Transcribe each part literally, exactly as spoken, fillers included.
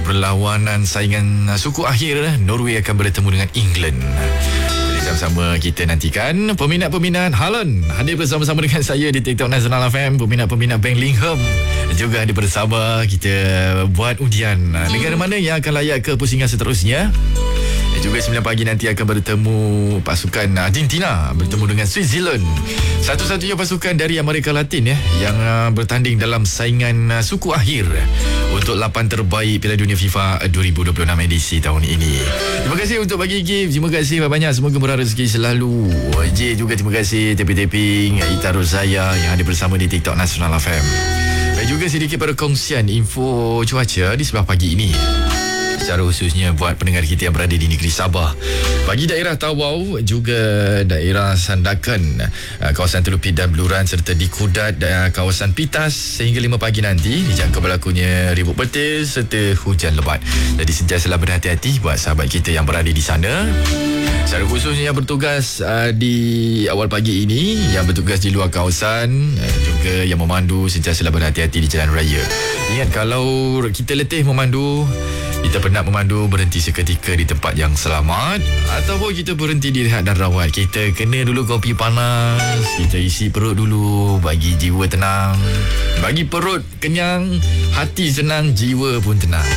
perlawanan saingan suku akhir, Norway akan bertemu dengan England. Jadi sama-sama kita nantikan. Peminat-peminat Haaland hadir bersama-sama dengan saya di TikTok Nasional F M. Peminat-peminat Bank Lingham juga hadir bersama. Kita buat undian negara mana yang akan layak ke pusingan seterusnya. Juga sembilan pagi nanti akan bertemu pasukan Argentina bertemu dengan Switzerland. Satu-satunya pasukan dari Amerika Latin ya yang uh, bertanding dalam saingan uh, suku akhir untuk lapan terbaik Piala Dunia FIFA dua ribu dua puluh enam edisi tahun ini. Terima kasih untuk bagi gift. Terima kasih banyak. Semoga murah rezeki selalu. J juga terima kasih. Taping-taping Ita Rozaya yang ada bersama di TikTok Nasional F M. Dan juga sedikit perkongsian info cuaca di sebelah pagi ini, secara khususnya buat pendengar kita yang berada di negeri Sabah. Bagi daerah Tawau, juga daerah Sandakan, kawasan Teluk Pidan Beluran serta di Kudat, kawasan Pitas, sehingga lima pagi nanti dijangka berlakunya ribut petir serta hujan lebat. Jadi sentiasalah berhati-hati buat sahabat kita yang berada di sana. Secara khususnya yang bertugas uh, di awal pagi ini, yang bertugas di luar kawasan, uh, juga yang memandu, sentiasalah berhati-hati di jalan raya. Ingat, kalau kita letih memandu, kita penat memandu, berhenti seketika di tempat yang selamat, ataupun kita berhenti direhat dan rawat. Kita kena dulu kopi panas, kita isi perut dulu, bagi jiwa tenang. Bagi perut kenyang, hati senang, jiwa pun tenang.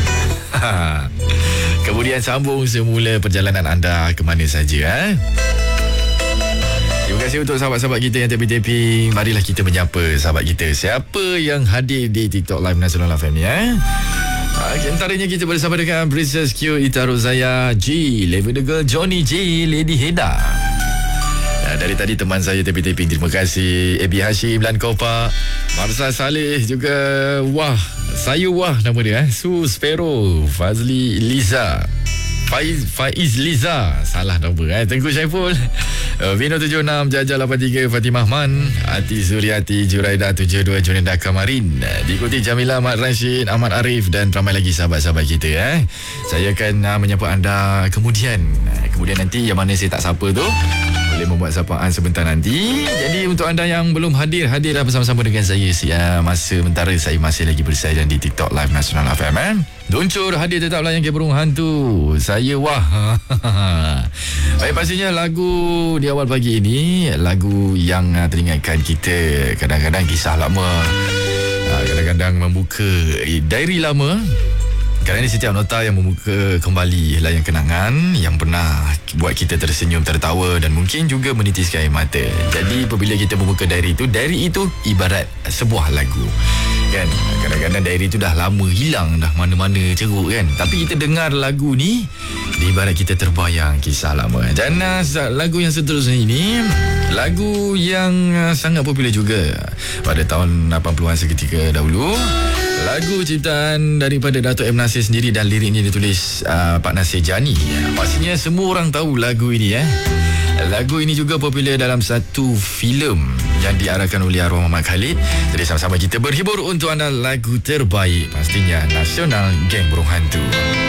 Kemudian sambung semula perjalanan anda ke mana saja. Eh? Terima kasih untuk sahabat-sahabat kita yang taping-taping. Marilah kita menyapa sahabat kita, siapa yang hadir di TikTok Live Nasional F M ni. Eh? Antaranya kita bersama dengan Princess Q, Ita Rozaya, G, Lavender Girl, Johnny J, Lady Heda. Nah, dari tadi teman saya taping-taping. Terima kasih Ebi Hashim, Lan Kopa, Marsa Saleh juga. Wah, saya wah nama dia eh. Su Sparrow, Fazli Liza, Faiz, Faiz Liza, salah nama eh. Tengku Syaiful, uh, Vino tujuh enam, Jajah lapan tiga, Fatimah Man, Ati Suryati, Juraida tujuh dua, Junenda Kamarin, uh, diikuti Jamila, Ahmad Rashid, Ahmad Arif dan ramai lagi sahabat-sahabat kita eh. Saya akan uh, menyapa anda kemudian. Uh, kemudian nanti yang mana saya tak sapa tu boleh membuat sapaan sebentar nanti. Jadi untuk anda yang belum hadir, hadirlah bersama-sama dengan saya. Sia, masa sementara saya masih lagi bersaidan di TikTok Live Nasional F M. Eh? Luncur hadir tetap layan ke burung hantu. Saya wah. Baik, pastinya lagu di awal pagi ini, lagu yang uh, teringatkan kita kadang-kadang kisah lama, uh, kadang-kadang membuka eh, diary lama. Kerana setiap nota yang membuka kembali layang kenangan yang pernah buat kita tersenyum, tertawa dan mungkin juga menitiskan air mata. Jadi apabila kita membuka diary itu, diary itu ibarat sebuah lagu. Kan? Kadang-kadang diary itu dah lama hilang, dah mana-mana ceruk kan. Tapi kita dengar lagu ni, ibarat kita terbayang kisah lama. Dan uh, lagu yang seterusnya ini, lagu yang uh, sangat popular juga pada tahun lapan puluhan seketika dahulu. Lagu ciptaan daripada Dato' M. Nasir sendiri dan liriknya ditulis uh, Pak Nasir Jani. Pastinya semua orang tahu lagu ini eh. Lagu ini juga popular dalam satu filem yang diarahkan oleh arwah Muhammad Khalid. Jadi sama-sama kita berhibur untuk anda lagu terbaik, pastinya Nasional Geng Burung Hantu.